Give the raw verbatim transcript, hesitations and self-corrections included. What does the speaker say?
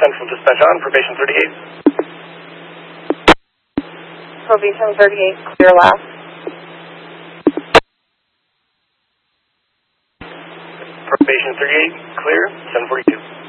Central Dispatch on, probation thirty-eight. Probation thirty-eight, clear last. Probation thirty-eight, clear, seven forty-two.